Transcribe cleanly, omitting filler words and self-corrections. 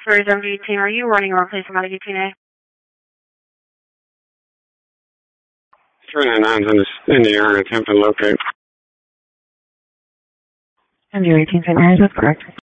Series MD18, are you running around place from MD18A? 399's in the area, attempting to locate. MD18 St. Mary's, that's correct.